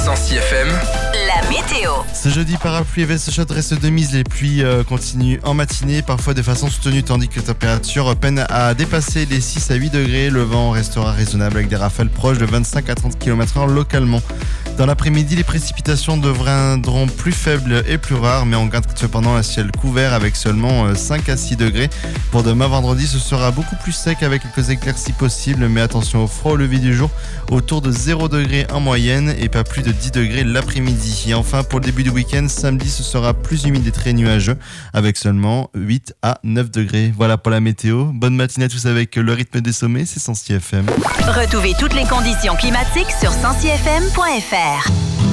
106 FM. La météo. Ce jeudi, parapluie et veste chaude restent de mise. Les pluies continuent en matinée, parfois de façon soutenue, tandis que la température peine à dépasser les 6 à 8 degrés. Le vent restera raisonnable avec des rafales proches de 25 à 30 km/h localement. Dans l'après-midi, les précipitations deviendront plus faibles et plus rares, mais on garde cependant un ciel couvert avec seulement 5 à 6 degrés. Pour demain vendredi, ce sera beaucoup plus sec avec quelques éclaircies possibles, mais attention au froid au lever du jour, autour de 0 degrés en moyenne et pas plus de 10 degrés l'après-midi. Et enfin, pour le début du week-end, samedi, ce sera plus humide et très nuageux avec seulement 8 à 9 degrés. Voilà pour la météo. Bonne matinée à tous avec le rythme des sommets, c'est 106 FM. Retrouvez toutes les conditions climatiques sur 106fm.fr.